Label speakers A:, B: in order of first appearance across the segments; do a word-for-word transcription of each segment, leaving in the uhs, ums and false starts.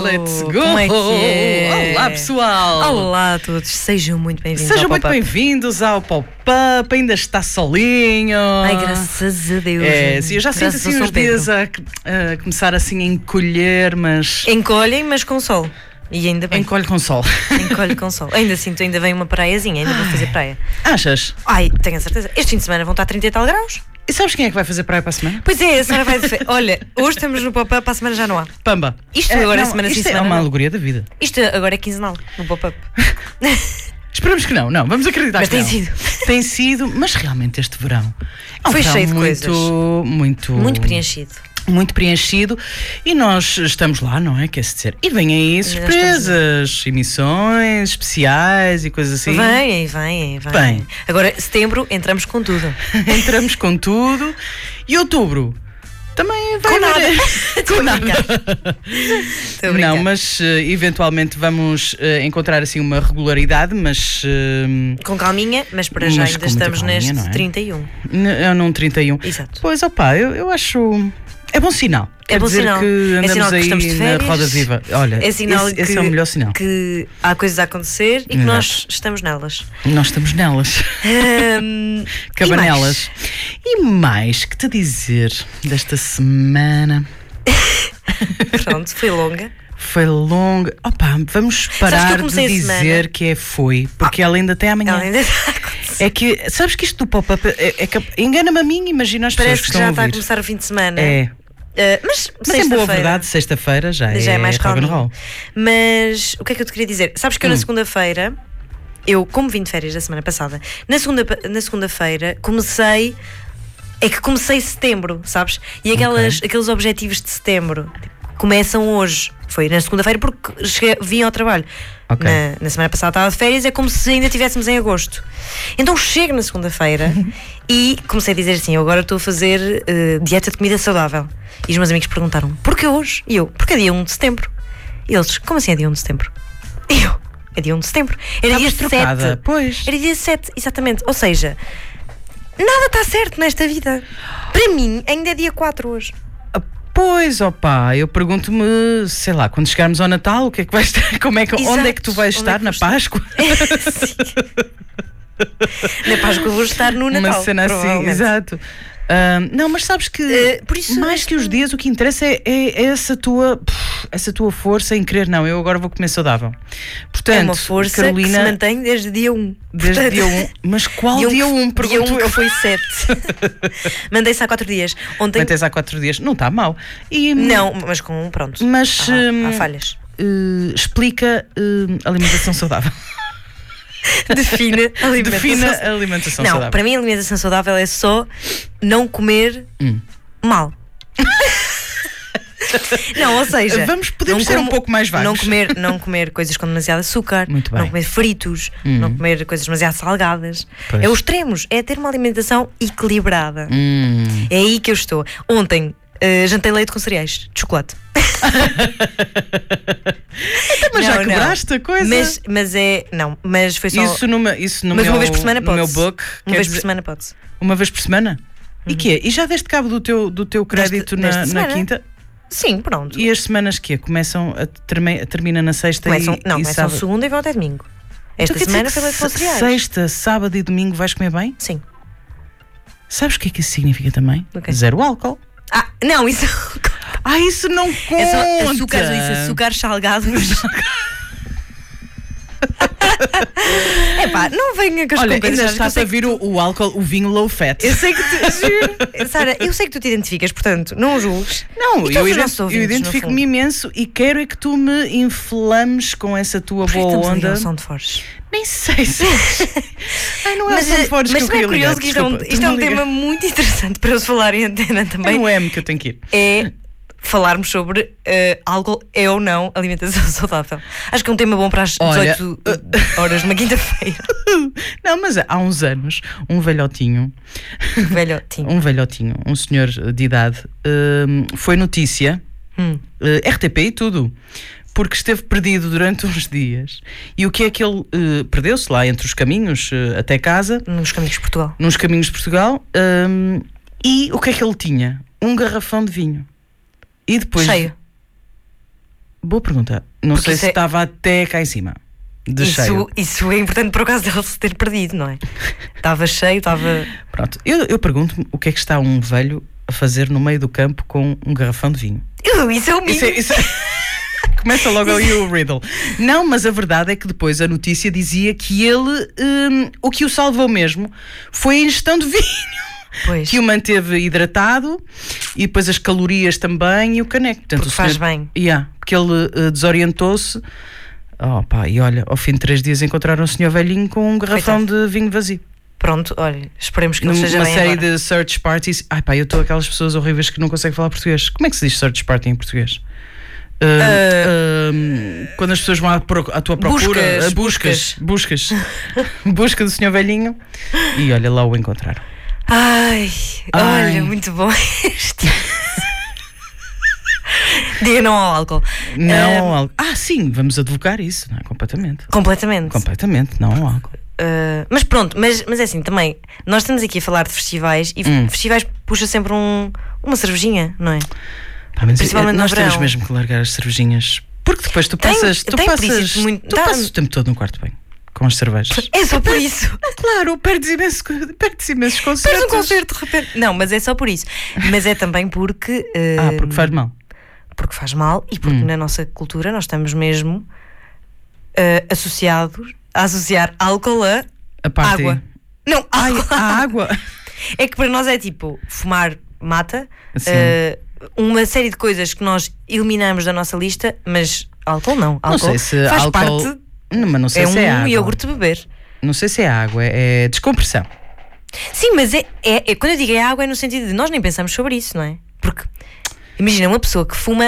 A: Let's go!
B: Como é que é?
A: Olá, pessoal!
B: Olá a todos, sejam muito bem-vindos
A: Sejam
B: ao
A: muito
B: Pop-Up.
A: bem-vindos ao Pop-Up, ainda está solinho.
B: Ai, graças a Deus.
A: É, sim, eu já sinto
B: Graças
A: assim
B: ao
A: os
B: São Pedro.
A: dias a, a começar assim a encolher, mas...
B: Encolhem, mas com sol. E ainda bem.
A: Encolhe com sol.
B: Encolhe com sol. Ainda sinto, ainda vem uma praiazinha, ainda vou fazer praia.
A: Achas?
B: Ai, tenho a certeza. Este fim de semana vão estar trinta e tal graus.
A: E sabes quem é que vai fazer praia para a semana?
B: Pois é, a Sara vai de fe... Olha, hoje estamos no Pop-Up, para a semana já não há.
A: Pamba.
B: Isto
A: É,
B: agora é
A: não,
B: semana sim,
A: isto é
B: semana
A: uma
B: não.
A: alegoria da vida.
B: Isto agora é quinzenal, no Pop-Up.
A: Esperamos que não, não, vamos acreditar
B: Mas
A: que
B: tem
A: não.
B: sido.
A: Tem sido, mas realmente este verão é um
B: Foi
A: verão
B: cheio de
A: muito,
B: coisas.
A: muito,
B: Muito preenchido.
A: muito preenchido e nós estamos lá, não é? Quer dizer, e vêm aí
B: Nós
A: surpresas, emissões especiais e coisas assim.
B: Vêm, vêm, vêm.
A: Bem.
B: Agora, setembro, entramos com tudo.
A: Entramos com tudo e outubro também vai
B: Com nada.
A: haver- com
B: Estou a
A: nada.
B: brincar. Estou a brincar.
A: Não, mas eh, eventualmente vamos eh, encontrar assim uma regularidade, mas eh,
B: Com calminha, mas para já
A: Mas
B: ainda
A: com muita
B: estamos
A: calminha,
B: neste
A: não é?
B: trinta e um.
A: n- é num trinta e um.
B: Exato.
A: Pois, opá, eu, eu acho. É bom sinal.
B: É
A: Quer
B: bom
A: dizer
B: sinal.
A: que
B: É
A: andamos
B: sinal que
A: aí
B: estamos de
A: na
B: férias.
A: roda viva. Olha,
B: É sinal
A: esse,
B: que,
A: esse é o melhor sinal.
B: que há coisas a acontecer e que
A: Exato.
B: nós estamos nelas.
A: Nós estamos nelas.
B: Ahm,
A: Cabanelas. E mais que te dizer desta semana?
B: e mais? Pronto, foi longa.
A: Foi longa. Opa, vamos parar de
B: comecei a
A: dizer
B: semana?
A: que é foi, porque ela ainda tem amanhã.
B: Ela ainda está a acontecer.
A: É que, sabes que isto do pop-up é, é, que- engana-me a mim, imagina as
B: Parece
A: pessoas que
B: que
A: estão
B: já
A: a
B: está a
A: ouvir.
B: começar o fim de semana.
A: É,
B: Ah, mas
A: mas em boa
B: sexta-feira
A: verdade, sexta-feira já,
B: já é mais
A: rock and
B: calminho.
A: roll.
B: Mas o que é que eu te queria dizer? Sabes que eu na
A: Hum.
B: segunda-feira, eu, como vim de férias da semana passada, na, segunda, na segunda-feira comecei. É que comecei setembro, sabes? E aquelas, aqueles objetivos de setembro começam hoje. Foi na segunda-feira porque cheguei, vim ao trabalho.
A: Ok.
B: Na, na semana passada estava de férias, é como se ainda estivéssemos em agosto. Então chego na segunda-feira e comecei a dizer assim: eu agora estou a fazer eh, dieta de comida saudável. E os meus amigos perguntaram: porquê hoje? E eu: porque é dia um de setembro. E eles: como assim é dia um de setembro? E eu: é dia um de setembro. Era dia
A: Estavas trocada,
B: sete.
A: pois.
B: Era dia sete, exatamente. Ou seja, nada está certo nesta vida. Para mim, ainda é dia quatro hoje.
A: Ah, Pois, opá, eu pergunto-me, sei lá, quando chegarmos ao Natal, o que é que vais estar? Como é que,
B: Exato.
A: onde é que tu vais
B: Onde
A: estar?
B: é que
A: Na
B: vou estar?
A: Páscoa?
B: Na Páscoa vou estar no Natal.
A: Uma cena assim,
B: provavelmente.
A: exato. Ah, não, mas sabes que
B: Eh, por isso
A: mais
B: este-
A: que os dias, o que interessa é, é- é essa tua pff, essa tua força em querer, não, eu agora vou comer saudável. Portanto,
B: É uma força
A: Carolina,
B: que se mantém desde dia um.
A: desde
B: Portanto,
A: dia um. Mas qual dia um?
B: Dia um
A: Pergunto
B: que
A: eu.
B: foi sete. Mandei-se há quatro dias. Ontem.
A: Mantens há quatro dias, não está mal. E,
B: Não, mas com um, pronto.
A: Mas
B: há,
A: hum,
B: há falhas.
A: eh, explica eh, alimentação saudável.
B: Define a alimentação.
A: Defina a alimentação
B: Não,
A: saudável.
B: para mim a alimentação saudável é só não comer
A: Hum.
B: mal. Não, ou seja,
A: Vamos, podemos
B: não
A: ser um
B: como-
A: pouco mais vagos.
B: Não comer, não comer coisas com demasiado açúcar,
A: Muito bem.
B: não comer fritos,
A: Hum.
B: não comer coisas demasiado salgadas.
A: Pois.
B: É os extremos, é ter uma alimentação equilibrada.
A: Hum.
B: É aí que eu estou. Ontem eh, jantei leite com cereais de chocolate.
A: Mas já
B: Não, não.
A: quebraste a coisa?
B: Mas, mas é. Não, mas foi só.
A: Isso, numa, isso no
B: Mas
A: meu,
B: uma vez por semana
A: no meu
B: pode-se.
A: book.
B: uma
A: quer
B: vez por
A: dizer-
B: semana pode-se.
A: Uma vez por semana? E quê? E já deste cabo do teu, do teu crédito
B: Desta-
A: na,
B: desta
A: na
B: semana.
A: quinta?
B: Sim, pronto.
A: E as semanas que Começam a termi- termina na sexta
B: Começam,
A: e,
B: não,
A: e
B: começam
A: sábado?
B: segunda e vão até domingo. Esta
A: Então quer dizer
B: semana
A: que
B: foi leite com
A: se-
B: cereais.
A: Sexta, sábado e domingo vais comer bem?
B: Sim.
A: Sabes o que é que isso significa também?
B: O quê?
A: Zero álcool.
B: Ah, não, isso.
A: Ah, isso não conta!
B: É só açúcar, isso, açúcares salgados. Epá, não venha com as
A: Olha,
B: coisas.
A: ainda
B: sabes que eu
A: está
B: sei
A: a vir o, o álcool, o vinho low fat.
B: Eu sei que tu, juro. Sara, eu sei que tu te identificas, portanto, não o julgues.
A: Não,
B: E todos
A: eu,
B: os
A: ident-
B: nossos
A: eu
B: ouvintes, no
A: identifico-me
B: fundo.
A: imenso e quero é que tu me inflames com essa tua
B: Porquê que
A: boa
B: estamos a ligar
A: onda.
B: o som de Forges?
A: Nem sei se. Ai, não é
B: Mas,
A: o som de Forges
B: mas
A: que eu
B: também é
A: queria ligar.
B: curioso que isto é um,
A: Desculpa,
B: isto é um
A: tu não
B: tema
A: ligas.
B: muito interessante para se falar em antena
A: É
B: também.
A: no M que eu tenho que ir.
B: É falarmos sobre uh, álcool é ou não alimentação saudável. Acho que é um tema bom para as
A: Olha,
B: dezoito horas de uma quinta-feira.
A: Não, mas há uns anos, um velhotinho,
B: Velhotinho.
A: um velhotinho, um senhor de idade, hum, foi notícia,
B: Hum.
A: eh, R T P e tudo, porque esteve perdido durante uns dias. E o que é que ele eh, perdeu-se lá entre os caminhos eh, até casa,
B: Nos caminhos de Portugal.
A: nos caminhos de Portugal, hum, e o que é que ele tinha? Um garrafão de vinho. E depois.
B: Cheio.
A: Boa pergunta. Não
B: Porque
A: sei
B: isso
A: se
B: é-
A: estava até cá em cima. De cheio.
B: Isso, isso é importante por causa dele se ter perdido, não é? Estava cheio, estava.
A: Pronto. Eu, eu pergunto-me o que é que está um velho a fazer no meio do campo com um garrafão de vinho.
B: Uh, Isso é o mínimo.
A: Isso é- isso é- Começa logo aí o riddle. Não, mas a verdade é que depois a notícia dizia que ele, hum, o que o salvou mesmo foi a ingestão de vinho.
B: Pois.
A: Que o manteve hidratado e depois as calorias também e o caneco. Portanto,
B: Porque
A: o
B: faz
A: senhor-
B: bem.
A: Yeah, porque ele uh, desorientou-se. Oh, pá, e olha, ao fim de três dias encontraram o senhor velhinho com um garrafão de vinho vazio.
B: Pronto, olha, esperemos que não
A: Numa
B: seja bem
A: série
B: agora.
A: de search parties. Ai pá, eu estou aquelas pessoas horríveis que não conseguem falar português. Como é que se diz search party em português? Uh, um, quando as pessoas vão à, pro- à tua procura,
B: Buscas,
A: uh, buscas, buscas, busca do senhor velhinho e olha lá o encontraram.
B: Ai,
A: Ai.
B: olha, muito bom este. Diga não ao álcool.
A: Não
B: Ah,
A: ao álcool. Ah, sim, vamos advocar isso, não é? Completamente.
B: Completamente.
A: Completamente, não ao álcool.
B: Uh, mas pronto, mas, mas é assim, também, nós estamos aqui a falar de festivais e
A: Hum.
B: festivais puxa sempre um, uma cervejinha, não é?
A: Pá, mas
B: Principalmente
A: eh, nós
B: no
A: temos
B: verão.
A: mesmo que largar as cervejinhas. Porque depois tu
B: Tem-
A: passas, tu
B: tem
A: passas,
B: princípio muito-
A: tu
B: dá-
A: passas o tempo todo no quarto bem com as cervejas.
B: É só por isso.
A: Claro, perdes imenso, perdes imensos concertos.
B: Perdes um concerto de repente. Não, mas é só por isso. Mas é também porque. uh,
A: Ah, porque faz mal.
B: porque faz mal e porque
A: Hum.
B: na nossa cultura nós estamos mesmo uh, associados a associar álcool a
A: A parte.
B: água. Não,
A: Ai,
B: água.
A: a água.
B: É que para nós é tipo fumar mata,
A: Sim.
B: uh, uma série de coisas que nós eliminamos da nossa lista, mas álcool não.
A: Não
B: Álcool
A: sei se
B: faz
A: álcool.
B: parte.
A: Não, mas não sei
B: É
A: se
B: um
A: é água.
B: iogurte de beber.
A: Não sei se é água, é, é descompressão.
B: Sim, mas é, é, é- quando eu digo é água é no sentido de nós nem pensamos sobre isso, não é? Porque imagina uma pessoa que fuma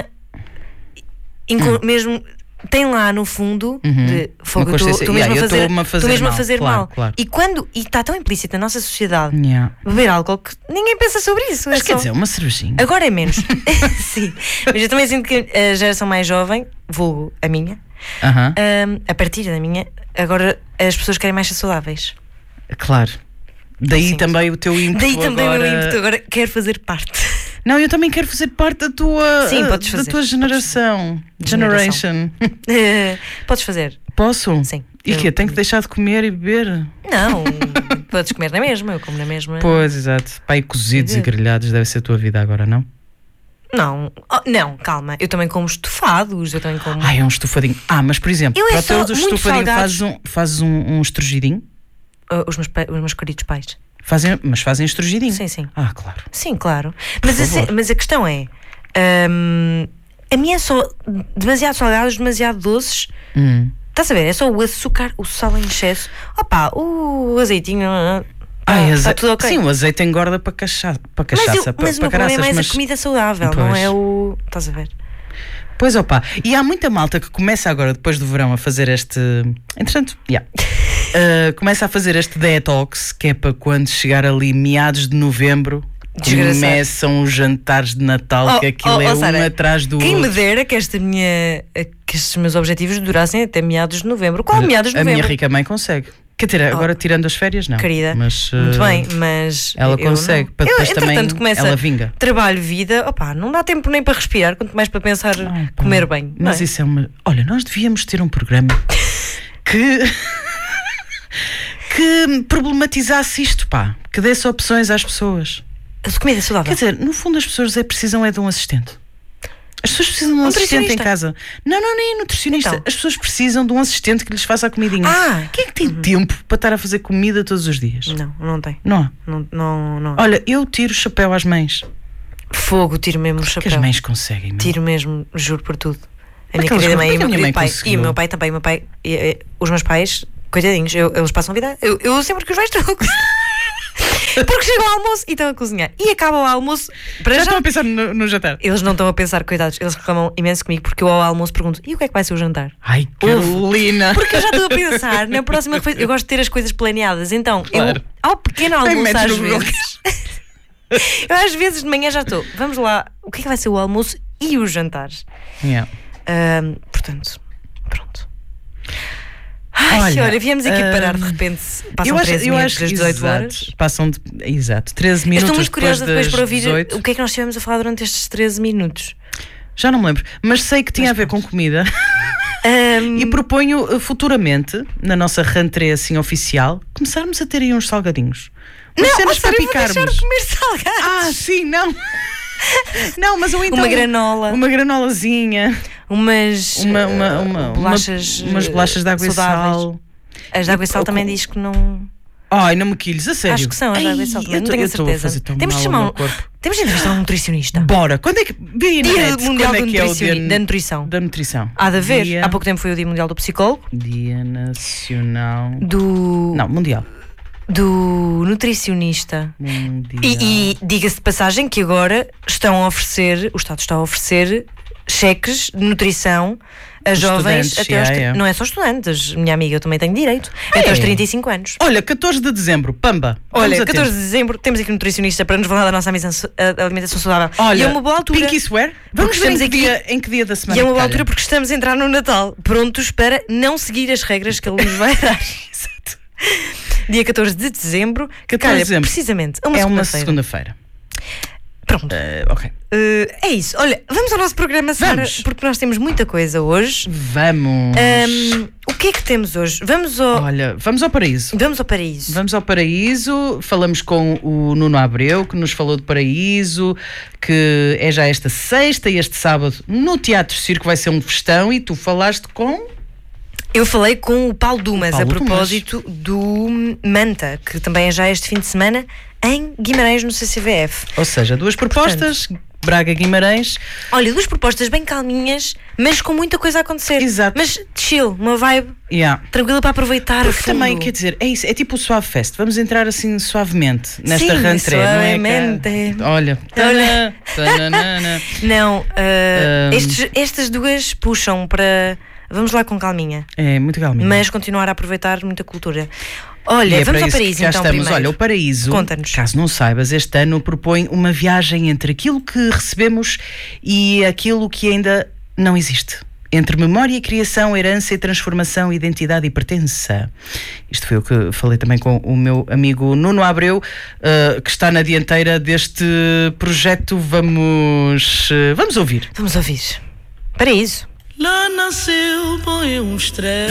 B: inco- mesmo tem lá no fundo de fogo,
A: Hum. Uma
B: estou
A: consciência-
B: estou
A: Yeah,
B: mesmo a
A: eu
B: fazer,
A: estou-me a fazer
B: estou mesmo a
A: mal,
B: fazer
A: claro,
B: mal.
A: claro.
B: E quando e está tão implícito na nossa sociedade
A: Yeah.
B: beber álcool que ninguém pensa sobre isso.
A: Mas
B: é
A: quer
B: só-
A: dizer, uma cervejinha.
B: Agora é menos. Sim. Mas eu também sinto que a geração mais jovem, vulgo a minha,
A: Aham.
B: hum, a partir da minha, agora as pessoas querem mais ser saudáveis.
A: Claro. Daí
B: Sim.
A: também o teu ímpeto.
B: Daí também
A: agora...
B: o meu ímpeto, agora quero fazer parte.
A: Não, eu também quero fazer parte da tua,
B: Sim, podes
A: da
B: fazer.
A: tua geração. Generation.
B: Eh, Podes fazer.
A: Posso?
B: Sim.
A: E
B: Eu-
A: quê? Tenho que deixar de comer e beber?
B: Não, podes comer na mesma, eu como na mesma.
A: Pois, exato. Pai, cozidos e
B: Beber.
A: grelhados deve ser a tua vida agora, não?
B: Não, oh, não, calma, eu também como estufados, eu também como.
A: Ai, é um estufadinho. Ah, mas por exemplo,
B: Eu é
A: para o
B: só
A: teu
B: muito
A: estufadinho
B: salgados.
A: fazes um, fazes um, um estrugidinho?
B: Uh, os, meus, pa- os meus queridos pais.
A: Fazem, mas fazem estrugidinho?
B: Sim, sim.
A: Ah, claro.
B: Sim, claro. Mas, assim,
A: favor.
B: mas a questão é: hum, a minha é só demasiado salgados, demasiado doces.
A: Hum.
B: Estás a ver? É só o açúcar, o sal em excesso. Opa, o azeitinho. ah,
A: Ai,
B: está
A: aze-
B: tudo ok.
A: Sim, o azeite engorda para, cacha... para
B: mas
A: cachaça,
B: eu,
A: para,
B: mas o
A: para
B: meu problema é
A: caraças,
B: mais
A: mas...
B: a comida saudável, não
A: Pois.
B: é o. Estás a ver?
A: Pois, opa, e há muita malta que começa agora, depois do verão, a fazer este... Entretanto, yeah. Uh, começa a fazer este detox, que é para quando chegar ali meados de novembro,
B: Desgraçado.
A: começam os jantares de Natal,
B: Oh,
A: que aquilo
B: oh,
A: é
B: oh,
A: um
B: Sara,
A: atrás do
B: Quem me
A: outro.
B: dera que esta minha que estes meus objetivos durassem até meados de novembro. Qual meados de
A: A
B: novembro?
A: minha rica mãe consegue. Quer dizer, agora tirando as férias, não.
B: Querida,
A: Mas,
B: Muito
A: uh,
B: bem, mas
A: Ela
B: eu
A: consegue,
B: não.
A: para
B: Eu,
A: depois também
B: entretanto, começa
A: ela vinga.
B: trabalho, vida, opá, não dá tempo nem para respirar, quanto mais para pensar
A: Ai, pá,
B: comer bem. não
A: Mas
B: é?
A: isso é uma. Olha, nós devíamos ter um programa que. que problematizasse isto, pá. Que desse opções às pessoas.
B: A comida saudável.
A: Quer dizer, no fundo as pessoas é, precisam é de um assistente. As pessoas precisam de um assistente em
B: Nutricionista.
A: casa. Não, não, nem nutricionista.
B: Então.
A: As pessoas precisam de um assistente que lhes faça a comidinha.
B: Ah!
A: Quem é que tem tempo para estar a fazer comida todos os dias?
B: Não, não tem.
A: Não há.
B: Não, não, não.
A: Olha, eu tiro o chapéu às mães.
B: Fogo, tiro mesmo o
A: Que
B: chapéu.
A: as mães conseguem, meu.
B: Tiro mesmo, juro por tudo. A minha
A: Aquelas
B: querida
A: coisas-
B: mãe e o
A: porque a
B: meu
A: minha
B: querido
A: mãe
B: pai.
A: conseguiu.
B: E o meu pai também, o meu pai. E, e, os meus pais, coitadinhos, eu, eles passam a vida. Eu, eu sempre que os vejo estou a cozinhar. Porque chega ao almoço e estão a cozinhar. E acaba o almoço. Para
A: Já
B: já,
A: estão a pensar no, no jantar.
B: eles não estão a pensar, coitados, eles reclamam imenso comigo porque eu ao almoço pergunto: e o que é que vai ser o jantar?
A: Ai, Carolina.
B: Porque eu já estou a pensar na próxima refeição. Eu gosto de ter as coisas planeadas. Então,
A: Claro.
B: eu, ao pequeno
A: Nem
B: almoço,
A: metes
B: às
A: no Google.
B: vezes. Eu às vezes de manhã já estou. Vamos lá, o que é que vai ser o almoço e os jantares?
A: Yeah.
B: Ahm, portanto, pronto. Ai,
A: Olha,
B: olha, viemos aqui parar de
A: ahm,
B: repente. Passam
A: eu acho,
B: treze
A: eu
B: minutos
A: acho
B: das
A: que
B: dezoito
A: exato,
B: horas.
A: Passam de, exato, treze
B: Eu
A: minutos
B: estou muito curiosa depois
A: das
B: para ouvir
A: dezoito.
B: o que é que nós estivemos a falar durante estes treze minutos.
A: Já não me lembro, mas sei que tinha mas a ver pronto. com comida. Um... E proponho futuramente, na nossa rentrée assim oficial, começarmos a ter aí uns salgadinhos. Umas
B: não,
A: cenas para picarmos.
B: Deixar de comer salgados.
A: Ah, sim, não. Não, mas ou então
B: uma granola.
A: Uma granolazinha.
B: Umas
A: uma, uma, uma,
B: bolachas.
A: Uma, umas bolachas de água saudáveis. E sal.
B: As de água e sal também diz que não.
A: Ai, não me quilhes, a sério.
B: Acho que são as de água e sal, não tenho a certeza. Temos de chamar um, temos de entrevistar um nutricionista.
A: Bora, quando é que. Dia,
B: dia Mundial
A: é
B: do
A: que é o dia
B: da Nutrição.
A: Da Nutrição.
B: Há de haver.
A: Dia...
B: Há pouco tempo foi o Dia Mundial do Psicólogo.
A: Dia Nacional.
B: Do.
A: Não, Mundial.
B: Do nutricionista.
A: Mundial.
B: E, e diga-se de passagem que agora estão a oferecer, o Estado está a oferecer cheques de nutrição a os jovens até aos, é. Não é só estudantes, minha amiga, eu também tenho direito. É. Até aos trinta e cinco anos.
A: Olha, catorze de dezembro, pamba.
B: Olha, catorze de dezembro, temos aqui um nutricionista para nos falar da nossa alimentação saudável.
A: Olha,
B: e é uma boa altura.
A: Pinky Swear? Vamos ver em que, aqui, dia, em que dia da semana.
B: E é uma boa altura porque estamos a entrar no Natal, prontos para não seguir as regras que ele nos vai dar.
A: Exato.
B: Dia catorze de dezembro, que
A: calha,
B: dezembro. precisamente uma
A: é
B: segunda-feira.
A: uma segunda-feira.
B: Pronto.
A: Uh, ok.
B: Uh, é isso. Olha, vamos ao nosso programa, Sara, porque nós temos muita coisa hoje.
A: Vamos.
B: Um, o que é que temos hoje? Vamos ao.
A: Olha, vamos ao Paraíso.
B: Vamos ao Paraíso.
A: Vamos ao Paraíso. Falamos com o Nuno Abreu, que nos falou de Paraíso, que é já esta sexta e este sábado no Teatro Circo vai ser um festão, e tu falaste com.
B: Eu falei com o Paulo Dumas
A: Paulo
B: a propósito
A: Dumas.
B: do Manta, que também é já este fim de semana em Guimarães, no C C V F.
A: Ou seja, duas propostas, portanto, Braga-Guimarães.
B: Olha, duas propostas bem calminhas, mas com muita coisa a acontecer.
A: Exato.
B: Mas chill, uma vibe
A: yeah.
B: tranquila para aproveitar.
A: Porque
B: a fundo.
A: também, quer dizer, é isso, é tipo o Suave Fest. Vamos entrar assim suavemente nesta
B: Sim,
A: rentrée,
B: suavemente.
A: não é? Que... Olha.
B: Olha.
A: Tanana.
B: Não, uh, um... estes, estas duas puxam para... Vamos lá com calminha.
A: É, muito calminha.
B: Mas continuar a aproveitar muita cultura. Olha,
A: é
B: vamos ao Paraíso
A: que já
B: então
A: estamos.
B: primeiro.
A: Olha, o Paraíso,
B: conta-nos.
A: Caso não saibas, este ano propõe uma viagem entre aquilo que recebemos e aquilo que ainda não existe. Entre memória e criação, herança e transformação, identidade e pertença. Isto foi o que falei também com o meu amigo Nuno Abreu, uh, que está na dianteira deste projeto. Vamos, uh, vamos ouvir.
B: Vamos ouvir. Paraíso.
C: Lá nasceu, põe uma estrela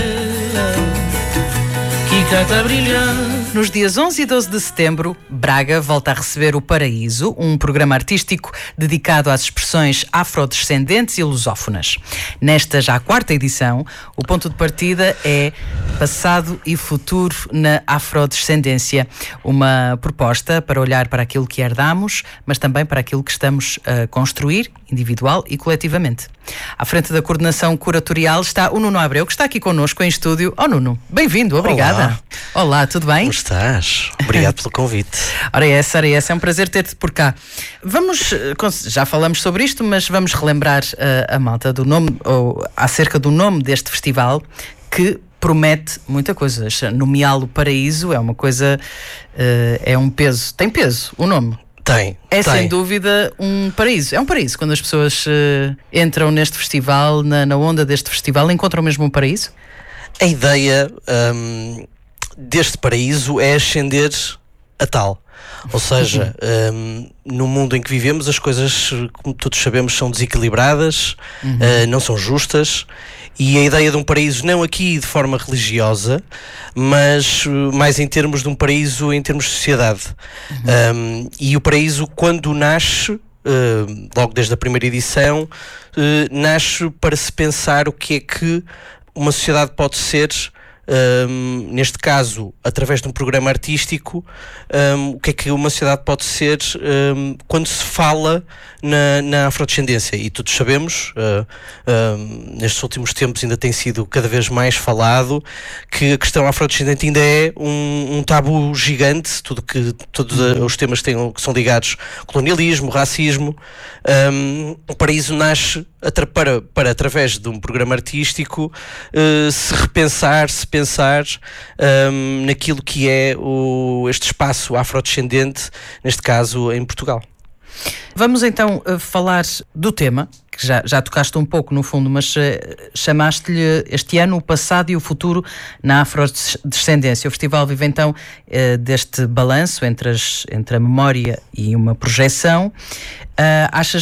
C: que cata brilhar.
A: Nos dias onze e doze de setembro, Braga volta a receber o Paraíso, um programa artístico dedicado às expressões afrodescendentes e lusófonas. Nesta já quarta edição, o ponto de partida é Passado e Futuro na Afrodescendência, uma proposta para olhar para aquilo que herdamos, mas também para aquilo que estamos a construir, individual e coletivamente. À frente da coordenação curatorial está o Nuno Abreu, que está aqui connosco em estúdio. Oh Nuno, bem-vindo, obrigada. Olá. Olá, tudo bem?
D: Como estás? Obrigado pelo convite.
A: Ora essa, ora essa, é um prazer ter-te por cá. Vamos, já falamos sobre isto, mas vamos relembrar uh, a malta do nome, ou acerca do nome deste festival, que promete muita coisa. Nomeá-lo Paraíso é uma coisa, uh, é um peso, tem peso o nome.
D: Tem.
A: É
D: tem.
A: sem dúvida um paraíso. É um paraíso. Quando as pessoas uh, entram neste festival, na, na onda deste festival, encontram mesmo um paraíso?
D: A ideia um, deste paraíso é ascender a tal. Ou seja, um, no mundo em que vivemos, as coisas, como todos sabemos, são desequilibradas, uhum. uh, não são justas. E a ideia de um paraíso, não aqui de forma religiosa, mas mais em termos de um paraíso em termos de sociedade. Uhum. Um, e o paraíso, quando nasce, uh, logo desde a primeira edição, uh, nasce para se pensar o que é que uma sociedade pode ser, um, neste caso, através de um programa artístico, um, o que é que uma sociedade pode ser um, quando se fala na, na afrodescendência. E todos sabemos, uh, uh, nestes últimos tempos ainda tem sido cada vez mais falado, que a questão afrodescendente ainda é um, um tabu gigante, tudo que, todos os temas que, têm, que são ligados ao colonialismo, racismo. Um, o paraíso nasce para, para, através de um programa artístico, uh, se repensar, se pensar um, naquilo que é o, este espaço afrodescendente, neste caso em Portugal.
A: Vamos então uh, falar do tema, que já, já tocaste um pouco no fundo, mas uh, chamaste-lhe este ano o passado e o futuro na afrodescendência. O festival vive então uh, deste balanço entre, as, entre a memória e uma projeção. Uh, achas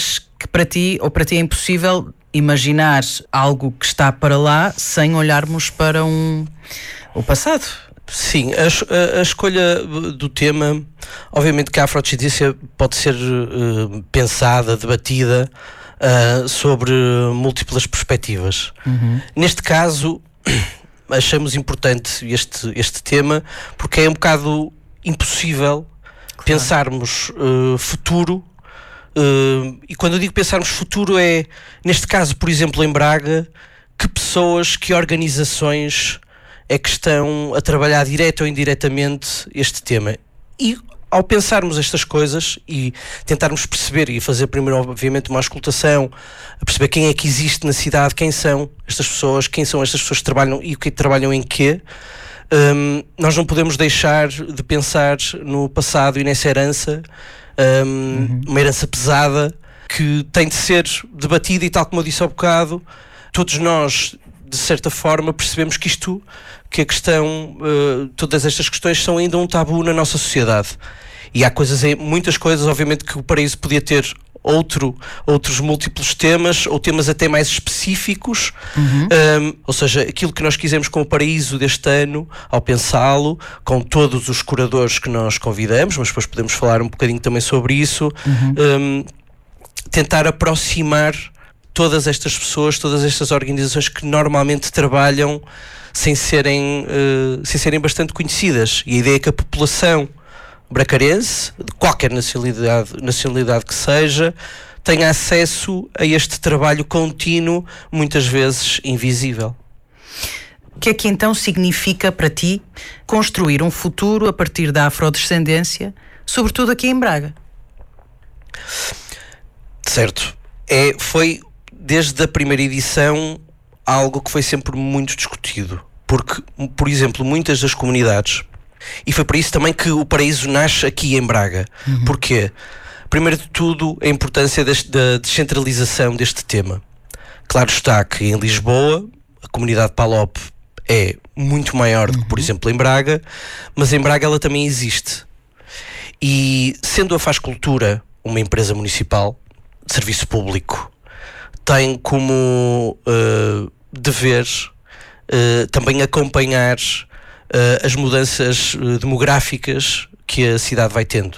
A: que para ti, ou para ti é impossível imaginar algo que está para lá sem olharmos para um, o passado.
D: Sim, a, a, a escolha do tema, obviamente que a afrodescendência pode ser uh, pensada, debatida uh, sobre múltiplas perspectivas. Uhum. Neste caso, achamos importante este, este tema porque é um bocado impossível, claro, pensarmos uh, futuro. Uh, e quando eu digo pensarmos futuro é, neste caso, por exemplo, em Braga, que pessoas, que organizações é que estão a trabalhar direto ou indiretamente este tema. E ao pensarmos estas coisas e tentarmos perceber e fazer primeiro obviamente uma auscultação, a perceber quem é que existe na cidade, quem são estas pessoas, quem são estas pessoas que trabalham e que trabalham em quê, um, nós não podemos deixar de pensar no passado e nessa herança, um, uhum. uma herança pesada que tem de ser debatida, e tal como eu disse há bocado, todos nós de certa forma percebemos que isto, que a questão, uh, todas estas questões são ainda um tabu na nossa sociedade. E há coisas, muitas coisas, obviamente, que o Paraíso podia ter outro, outros múltiplos temas, ou temas até mais específicos. Uhum. Um, ou seja, aquilo que nós quisemos com o Paraíso deste ano, ao pensá-lo, com todos os curadores que nós convidamos, mas depois podemos falar um bocadinho também sobre isso, uhum. um, tentar aproximar todas estas pessoas, todas estas organizações que normalmente trabalham sem serem, uh, sem serem bastante conhecidas. E a ideia é que a população bracarense, de qualquer nacionalidade, nacionalidade que seja, tenha acesso a este trabalho contínuo, muitas vezes invisível.
A: O que é que então significa para ti construir um futuro a partir da afrodescendência, sobretudo aqui em Braga?
D: Certo. É, foi... desde a primeira edição, algo que foi sempre muito discutido. Porque, por exemplo, muitas das comunidades, e foi por isso também que o Paraíso nasce aqui em Braga. Uhum. Porquê? Primeiro de tudo, a importância deste, da descentralização deste tema. Claro está que em Lisboa, a comunidade Palop é muito maior do que, por exemplo, em Braga, mas em Braga ela também existe. E sendo a Faz Cultura uma empresa municipal, de serviço público, tem como uh, dever uh, também acompanhar uh, as mudanças uh, demográficas que a cidade vai tendo.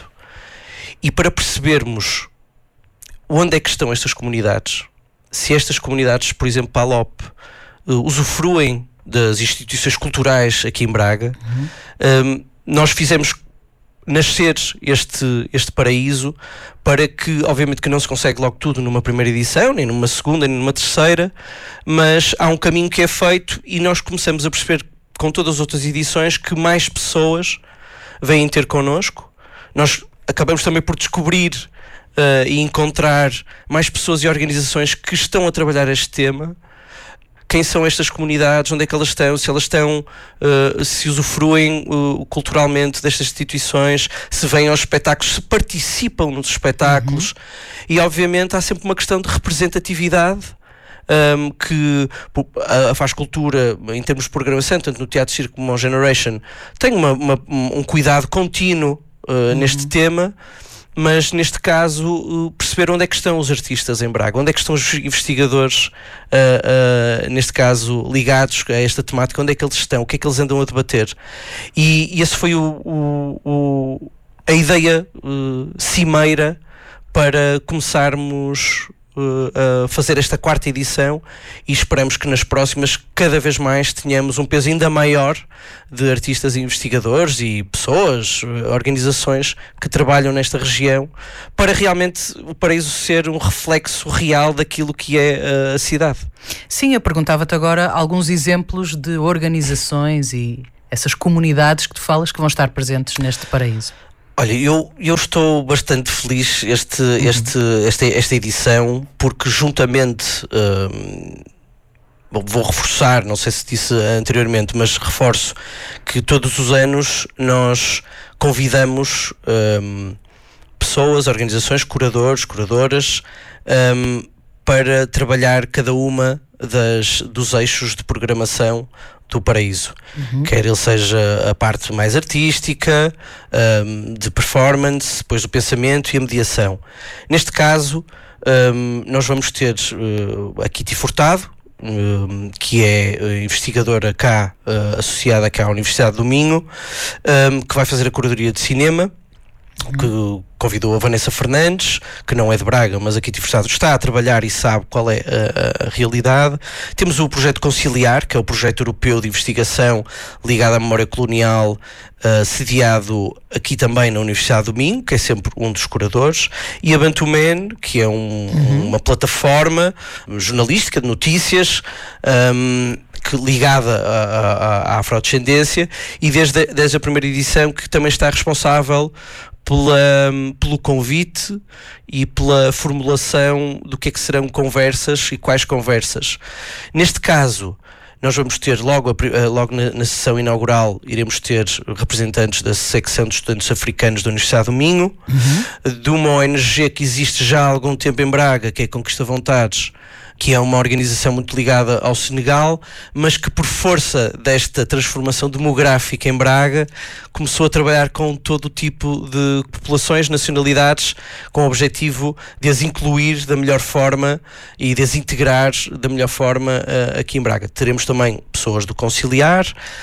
D: E para percebermos onde é que estão estas comunidades, se estas comunidades, por exemplo, Palop, uh, usufruem das instituições culturais aqui em Braga, uhum. um, nós fizemos nascer este, este Paraíso para que, obviamente que não se consegue logo tudo numa primeira edição, nem numa segunda, nem numa terceira, mas há um caminho que é feito e nós começamos a perceber com todas as outras edições que mais pessoas vêm ter connosco. Nós acabamos também por descobrir uh, e encontrar mais pessoas e organizações que estão a trabalhar este tema. Quem são estas comunidades, onde é que elas estão, se elas estão, uh, se usufruem uh, culturalmente destas instituições, se vêm aos espetáculos, se participam nos espetáculos. Uhum. E obviamente há sempre uma questão de representatividade, um, que a Faz Cultura, em termos de programação, tanto no Teatro Circo como no Generation, tem uma, uma, um cuidado contínuo uh, uhum. neste tema. Mas neste caso perceber onde é que estão os artistas em Braga, onde é que estão os investigadores, uh, uh, neste caso ligados a esta temática, onde é que eles estão, o que é que eles andam a debater. E, e esse foi o, o, o, a ideia uh, cimeira para começarmos uh, a fazer esta quarta edição, e esperamos que nas próximas cada vez mais tenhamos um peso ainda maior de artistas e investigadores e pessoas, organizações que trabalham nesta região, para realmente o Paraíso ser um reflexo real daquilo que é a cidade.
A: Sim, eu perguntava-te agora alguns exemplos de organizações e essas comunidades que tu falas que vão estar presentes neste Paraíso.
D: Olha, eu, eu estou bastante feliz este, uhum. este, esta, esta edição, porque juntamente, hum, vou reforçar, não sei se disse anteriormente, mas reforço que todos os anos nós convidamos hum, pessoas, organizações, curadores, curadoras, hum, para trabalhar cada uma das, dos eixos de programação do Paraíso, uhum. quer ele seja a parte mais artística, um, de performance, depois do pensamento e a mediação. Neste caso, um, nós vamos ter uh, a Kitty Furtado, um, que é uh, investigadora cá, uh, associada cá à Universidade do Minho, um, que vai fazer a curadoria de cinema, que convidou a Vanessa Fernandes, que não é de Braga, mas a Kitty Furtado está a trabalhar e sabe qual é a, a, a realidade. Temos o projeto Conciliar, que é o projeto europeu de investigação ligado à memória colonial, uh, sediado aqui também na Universidade do Minho, que é sempre um dos curadores, e a Bantuman, que é um, uhum. uma plataforma jornalística de notícias, um, que, ligada à, à, à afrodescendência, e desde, desde a primeira edição que também está responsável Pela, pelo convite e pela formulação do que é que serão conversas e quais conversas. Neste caso, nós vamos ter logo, a, logo na, na sessão inaugural, iremos ter representantes da secção de estudantes africanos da Universidade do Minho, uhum. de uma O N G que existe já há algum tempo em Braga, que é Conquista Vontades, que é uma organização muito ligada ao Senegal, mas que por força desta transformação demográfica em Braga começou a trabalhar com todo o tipo de populações, nacionalidades, com o objetivo de as incluir da melhor forma e de as integrar da melhor forma uh, aqui em Braga. Teremos também pessoas do Conciliar,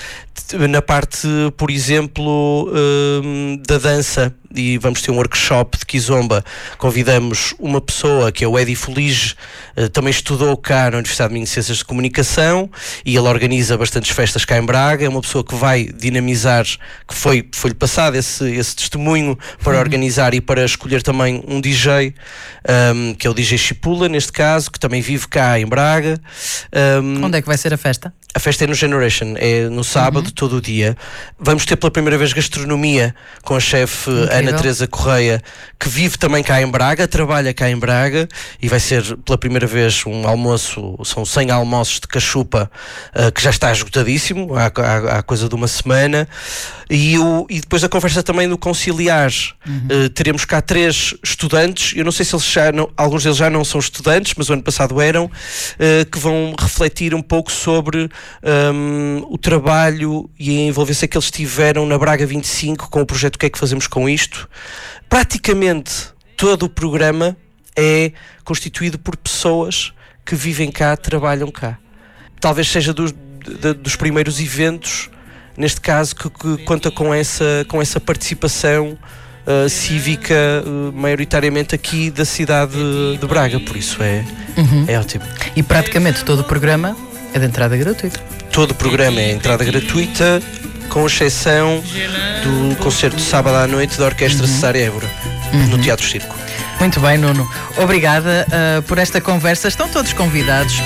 D: na parte, por exemplo, uh, da dança, e vamos ter um workshop de Kizomba. Convidamos uma pessoa que é o Edi Folige, uh, também estudou cá na Universidade de Minho Ciências de Comunicação, e ele organiza bastantes festas cá em Braga. É uma pessoa que vai dinamizar, que foi, foi-lhe passado esse, esse testemunho para uhum. organizar e para escolher também um D J, um, que é o D J Chipula, neste caso, que também vive cá em Braga. Um,
A: Onde é que vai ser a festa?
D: A festa é no Generation, é no sábado, uhum. todo o dia. Vamos ter pela primeira vez gastronomia com a chefe Ana Teresa Correia, que vive também cá em Braga, trabalha cá em Braga, e vai ser pela primeira vez um almoço, são cem almoços de cachupa, uh, que já está esgotadíssimo, há, há, há coisa de uma semana. E, o, e depois a conversa também do Conciliar. Uhum. Uh, teremos cá três estudantes, eu não sei se eles já não, alguns deles já não são estudantes, mas o ano passado eram, uh, que vão refletir um pouco sobre um, o trabalho e a envolvência que eles tiveram na Braga vinte e cinco com o projeto O que é que fazemos com isto. Praticamente todo o programa é constituído por pessoas que vivem cá, trabalham cá. Talvez seja dos, de, dos primeiros eventos, neste caso, que, que conta com essa, com essa participação uh, cívica, uh, maioritariamente aqui da cidade de, de Braga, por isso é, uhum. é ótimo.
A: E praticamente todo o programa é de entrada gratuita?
D: Todo o programa é entrada gratuita, com exceção do concerto de sábado à noite da Orquestra uhum. Cesária Évora, uhum. no Teatro Circo.
A: Muito bem, Nuno. Obrigada uh, por esta conversa. Estão todos convidados.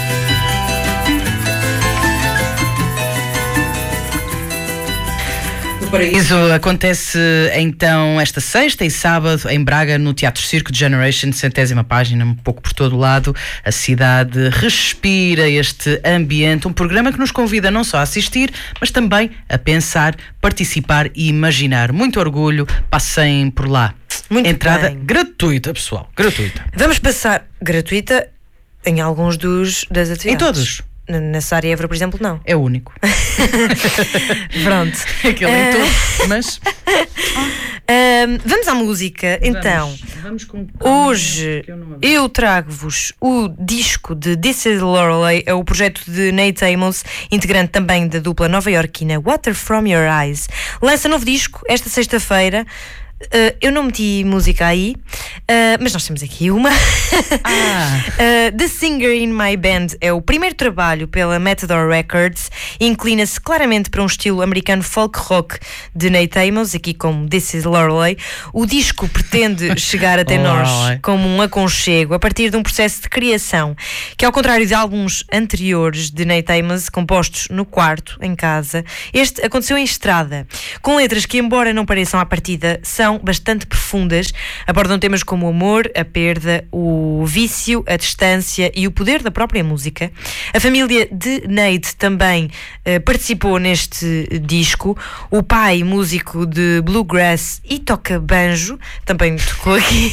A: O Paraíso acontece então esta sexta e sábado em Braga, no Teatro Circo de Generation, centésima página, um pouco por todo o lado. A cidade respira este ambiente, um programa que nos convida não só a assistir, mas também a pensar, participar e imaginar. Muito orgulho, passem por lá.
B: Muito
A: Entrada
B: bem.
A: gratuita, pessoal, gratuita.
B: Vamos passar gratuita em alguns dos das atividades.
A: Em todos.
B: Na Cesária Évora, por exemplo, não.
A: É o único.
B: Pronto.
A: Aquele em todo, mas...
B: Um, vamos à música,
A: vamos,
B: então.
A: Vamos com...
B: Hoje eu trago-vos o disco de This Is Lorelei, é o projeto de Nate Amos, integrante também da dupla nova-iorquina Water From Your Eyes. Lança novo disco esta sexta-feira. Uh, eu não meti música aí, uh, mas nós temos aqui uma.
A: ah.
B: uh, The Singer in My Band é o primeiro trabalho pela Matador Records e inclina-se claramente para um estilo americano folk rock de Nate Amos, aqui como This Is Lorelei. O disco pretende chegar até nós como um aconchego a partir de um processo de criação que, ao contrário de álbuns anteriores de Nate Amos compostos no quarto, em casa, este aconteceu em estrada, com letras que, embora não pareçam à partida, são bastante profundas, abordam temas como o amor, a perda, o vício, a distância e o poder da própria música. A família de Nate também uh, participou neste disco. O pai, músico de bluegrass e toca banjo, também tocou aqui.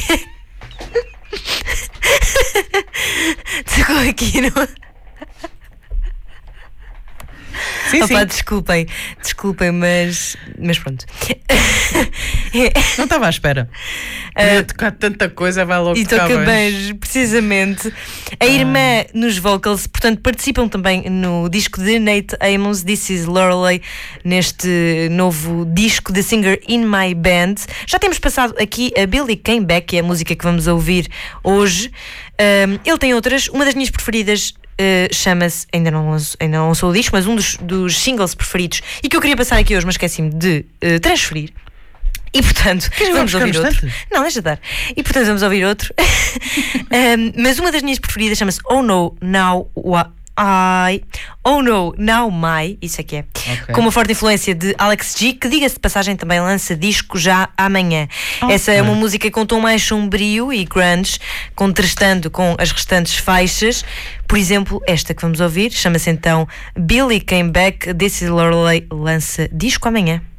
B: tocou aqui no...
A: Sim,
B: Opa,
A: sim.
B: desculpem, desculpem, mas, mas pronto.
A: Não estava à espera. Podia tocar tanta coisa, vai logo
B: E
A: tocar
B: toca
A: bem.
B: bem, precisamente. A irmã nos vocals, portanto, participam também no disco de Nate Amos, This Is Lorelei, neste novo disco da singer In My Band. Já temos passado aqui a Billy Came Back, que é a música que vamos ouvir hoje. Um, ele tem outras, uma das minhas preferidas. Uh, chama-se, ainda não, lanço, ainda não lançou o disco, mas um dos, dos singles preferidos e que eu queria passar aqui hoje, mas esqueci-me de uh, transferir. E portanto,
A: Queres
B: vamos
A: buscar
B: ouvir
A: no
B: outro.
A: estante?
B: Não, deixa dar. E portanto, vamos ouvir outro. um, mas uma das minhas preferidas chama-se Oh No, Now I. Oh No, Now My. Isso é que é.
A: Ok.
B: Com uma forte influência de Alex G, que, diga-se de passagem, também lança disco já amanhã.
A: Ok.
B: Essa é uma música com tom mais sombrio e grunge, contrastando com as restantes faixas. Por exemplo, esta que vamos ouvir chama-se então Billy Came Back, This Is Lorelei, lança disco amanhã.